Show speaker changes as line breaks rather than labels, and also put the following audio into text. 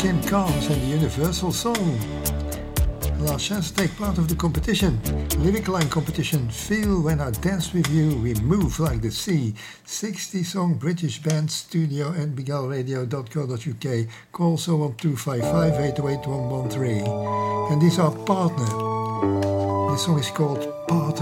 Kim Carnes and the Universal Song. Last chance to take part of the competition. Lyric line competition. Feel when I dance with you, we move like the sea. 60-song British band, studio at bigalradio.co.uk. Call 01255 808 113. And these are Partner. This song is called Part